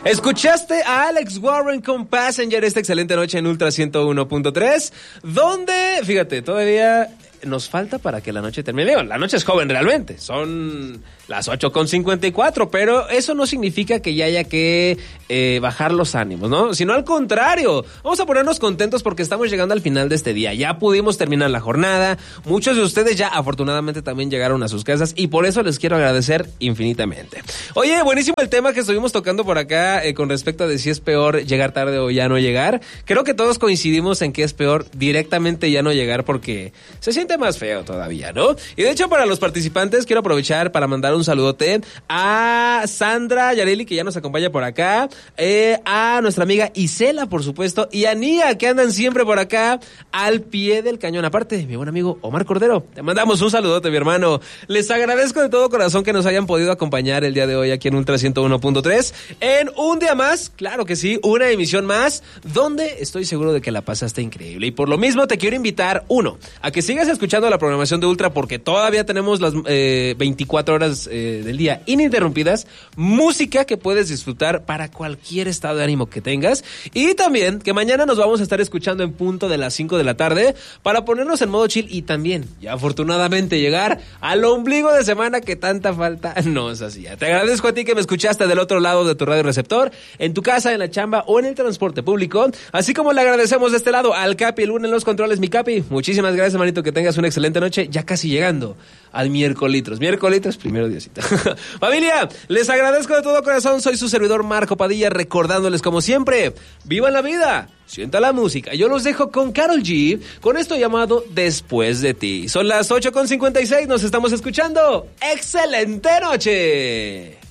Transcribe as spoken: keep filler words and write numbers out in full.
Escuchaste a Alex Warren con Passenger esta excelente noche en Ultra ciento uno punto tres, donde, fíjate, todavía nos falta para que la noche termine. Digo, la noche es joven realmente, son las ocho con cincuenta y cuatro, pero eso no significa que ya haya que eh, bajar los ánimos, ¿no? Sino al contrario, vamos a ponernos contentos porque estamos llegando al final de este día. Ya pudimos terminar la jornada, muchos de ustedes ya afortunadamente también llegaron a sus casas y por eso les quiero agradecer infinitamente. Oye, buenísimo el tema que estuvimos tocando por acá eh, con respecto a de si es peor llegar tarde o ya no llegar. Creo que todos coincidimos en que es peor directamente ya no llegar porque se siente más feo todavía, ¿no? Y de hecho para los participantes quiero aprovechar para mandar un saludote a Sandra Yareli, que ya nos acompaña por acá, eh, a nuestra amiga Isela, por supuesto, y a Nia, que andan siempre por acá al pie del cañón. Aparte, mi buen amigo Omar Cordero, te mandamos un saludote, mi hermano. Les agradezco de todo corazón que nos hayan podido acompañar el día de hoy aquí en Ultra ciento uno punto tres en un día más, claro que sí, una emisión más, donde estoy seguro de que la pasaste increíble. Y por lo mismo te quiero invitar, uno, a que sigas escuchando la programación de Ultra porque todavía tenemos las eh, veinticuatro horas eh, del día ininterrumpidas, música que puedes disfrutar para cualquier estado de ánimo que tengas, y también que mañana nos vamos a estar escuchando en punto de las cinco de la tarde para ponernos en modo chill y también, ya afortunadamente, llegar al ombligo de semana que tanta falta nos hacía. Te agradezco a ti que me escuchaste del otro lado de tu radio receptor, en tu casa, en la chamba o en el transporte público, así como le agradecemos de este lado al Capi, el lunes en los controles, mi Capi. Muchísimas gracias, manito, que tengas una excelente noche, ya casi llegando al miércoles, miércoles, primero Diosito. Familia, les agradezco de todo corazón, soy su servidor Marco Padilla, recordándoles como siempre, vivan la vida, sienta la música. Yo los dejo con Karol G, con esto llamado Después de ti. Son las ocho con cincuenta y seis, nos estamos escuchando. ¡Excelente noche!